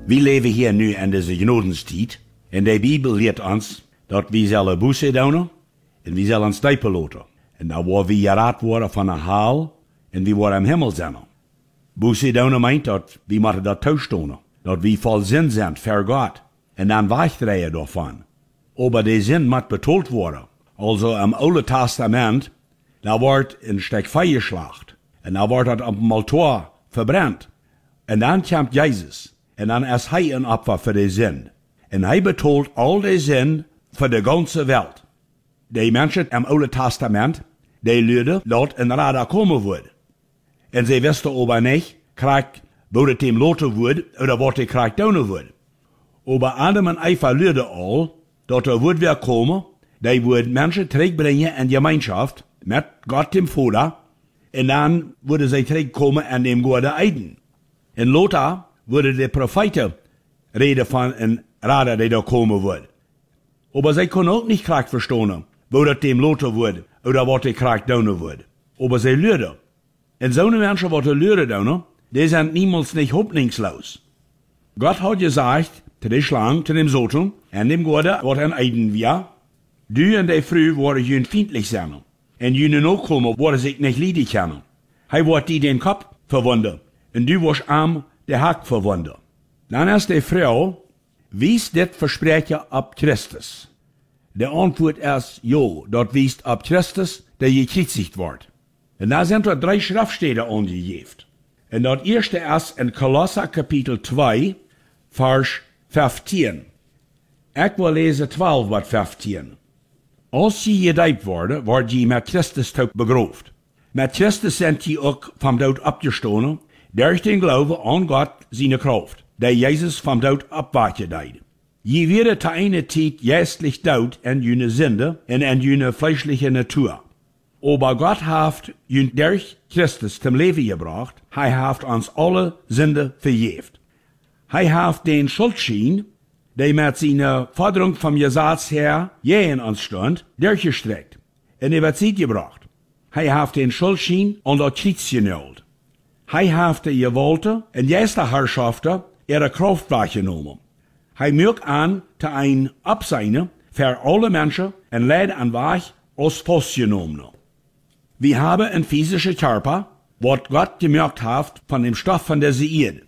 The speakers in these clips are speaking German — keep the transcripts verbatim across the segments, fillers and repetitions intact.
Wir leben hier nu in deze Genodenstijd. En de Bibel leert ons dat we zullen bussen doen en we zullen stijpen laten. En dan worden we geraad worden van een haal en we worden im Himmel zijn. Bussen doen meint dat we moeten dat toestonen. Dat we vol zin zijn voor God. En dan wegdraaien daarvan. Aber de zin moet betoeld worden. Also im Oude Testament, da wordt een stuk Feuer geslacht. En dan wordt dat op een altaar verbrannt. En dan komt Jezus. En dan is hij een opfer voor de zin. En hij betoelt al de zin voor de ganze Welt. Die mensen im Oude Testament, die leerden dat een radar komen wordt. En ze wisten aber niet, krijgt, wordt het hem laten worden, oder wat hij krijgt doen wordt. Aber Adam en Eva leerden al, dat er wordt weer komen, die wordt mensen terugbrengen in Gemeinschaft met God dem Vater, en dan worden zij terugkomen en dem Gode eiden. En later worden de profeten reden van een radar die daar komen wordt. Aber zij kunnen ook niet graag verstaan, wo dat dem later wordt, oder wat hij graag doen wordt. Aber zij leerden. En zo'n mensen wat er leerden doen, die zijn niemals niet hoffnungslos. Gott hat gesagt, zu der Schlange, zu dem Satan, en dem Gode, wat hen eiden wir, du en die Frau worden jün feindlich sein. En jünen ook komen, worden sich nicht liedig kennen. Hij wordt die den Kopf verwunden, en du wordt arm de Hack verwunden. Dan is die Frau, wies dit versprechen op Christus. De antwoord is, jo, dat wiest op Christus, der gekreuzigt wordt. En daar zijn er drei Schriftstellen aangegeven. En dat eerste is in Kolosser Kapitel twee, vers vijftien. Ik wil lezen twaalf wat vijftien. Als je gedijpt worden, word je met Christus ook begroofd. Met Christus zijn je ook van dood opgestaan, durch den Glauben aan God zijn kracht, die Jezus van dood opwaken deed. Je werden te eine tijd geestlich dood in jene Sünde en in jene fleischliche Natur. Aber Gott heeft jün durch Christus zum Leben gebracht, hij heeft ons alle Sünde vergeeft. Hij heeft den Schuldschein, die met zijn Forderung vom Gesetz her gegen uns stond, durchgestreckt en über Zeit gebracht. Hij heeft den Schuldschein an der Kreuz genagelt. Hij heeft de gewollte en jeste Herrschaften ihre Kraft wahrgenommen. Hij mögt an te ein Abseine für alle Menschen en leidt an weg als vastgenommene. Wir haben ein physische Körper, wat Gott gemerkt hat von dem Stoff von der Erde.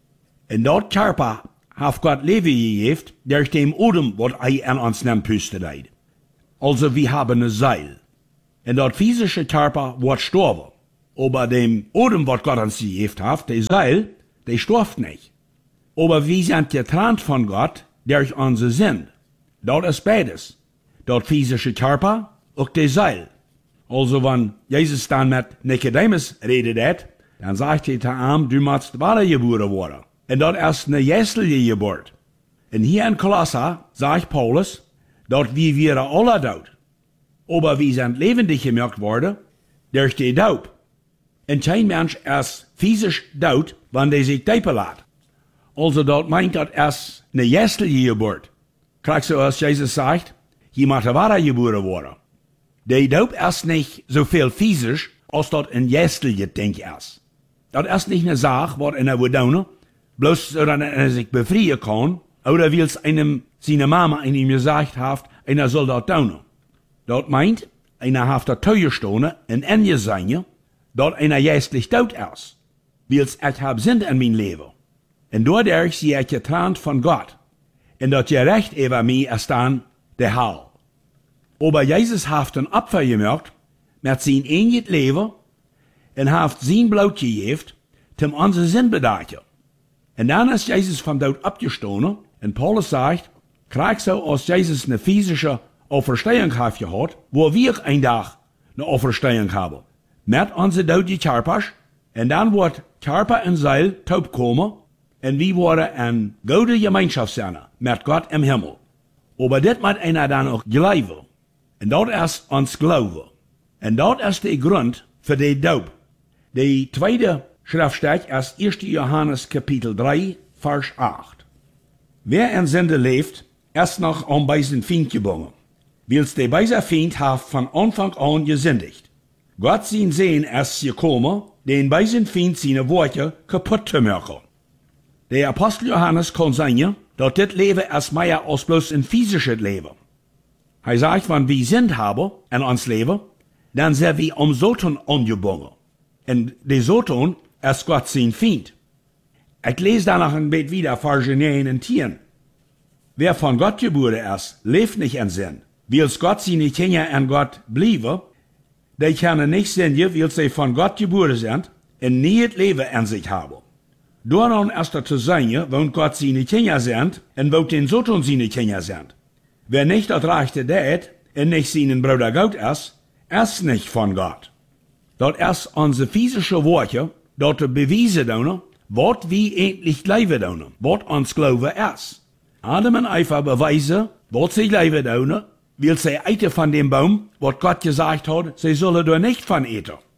En dat Körper hat Gott Leben gegeben durch den Odem, wat er an uns nem Püste deed. Also wir haben eine Seil. En dat physische Körper wird sterben. Aber dem Odem, wat Gott uns gegeben hat, der Seil, der stirbt nicht. Aber wir sind getrennt von Gott durch unsere Sinn. Dat ist beides. Dat physische Körper und der Seil. Also wenn Jesus dann mit Nikodemus redet, dann sagt er zu ihm, du musst wiedergeboren worden. Und dat ist eine geistliche Geburt. Und hier in Kolosser sagt Paulus, dass wir wieder alle dood. Aber wir sind lebendig gemacht worden durch die Doop. Und kein Mensch ist physisch dood, wenn der sich taufen lässt. Also dat meint, dat ist eine geistliche Geburt. Kriegst du, als Jesus sagt, je muss wiedergeboren worden. Die Doop ist nicht so viel physisch, als dat ein geistliche Ding ist. Dat ist nicht eine Sache, was einer will tun, bloß so, dass er sich befreien kann, oder weil es einem seine Mama einem gesagt hat, einer soll das tun. Dat meint, einer hat das teuer stehen und enge sein, dass einer geistlich tot ist. Weil ich hab Sinn in mein Leben. Und dadurch sie ich getrennt von Gott. Und das Gerecht über mich ist dann der Hall. Aber Jesus hat ein Opfer gemacht, mit sein eigenes Leben, und hat sein Blut gegeben, um unsere Sinn bedachen. Und dann ist Jesus vom Tod abgestanden, und Paulus sagt, kriegst du, als Jesus eine physische Auferstehung hat gehabt, wo wir ein Tag eine Auferstehung haben. Mit unseren toten Körpers, und dann wird Körper und Seele taub kommen, und wir werden eine gute Gemeinschaft sein, mit Gott im Himmel. Aber das muss einer dann auch glauben. Und das ist uns Glaube. Und das ist der Grund für die Doop. Die zweite Schriftstelle ist erster Johannes Kapitel drei, Vers acht. Wer in Sünde lebt, ist noch an beisen Feind gebunden. Wils der beiser Feind hat von Anfang an gesündigt. Gott sein Sehen ist gekommen, den beisen Feind seine Worte kaputt zu machen. Der Apostel Johannes kann sagen, dass das Leben erst mehr als bloß ein physisches Leben. Er sagt, wenn wir Sinn haben in uns Leben, dann sind wir um Satan angebunden. Und der Satan ist Gott sein Feind. Ich lese danach ein bisschen wieder Vers neun und zehn. Wer von Gott geboren ist, lebt nicht in Sinn. Weil Gott seine Kinder in Gott bleiben, die können nicht sündigen, weil sie von Gott geboren sind und nie das Leben in sich haben. Darum ist er zu sagen, wo Gott seine Kinder sind und wo den Satan seine Kinder sind. Wer nicht das Rechte tät und nicht seinen Bruder Gott ist, ist nicht von Gott. Das ist unsere physische Worte, dort beweisen tun, was wir endlich leben tun, was uns Glaube ist. Adam und Eva beweisen, was sie leben tun, weil sie eiten von dem Baum, was Gott gesagt hat, sie sollen da nicht von eten.